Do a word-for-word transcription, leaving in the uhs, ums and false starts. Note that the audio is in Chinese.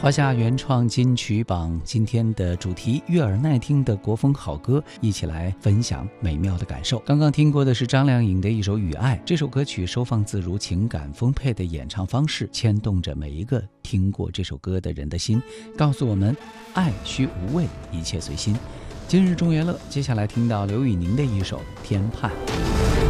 华夏原创金曲榜今天的主题悦耳耐听的国风好歌，一起来分享美妙的感受。刚刚听过的是张靓颖的一首《雨爱》，这首歌曲收放自如，情感丰沛的演唱方式牵动着每一个听过这首歌的人的心，告诉我们爱须无畏，一切随心。今日中原乐，接下来听到刘宇宁的一首《天畔》。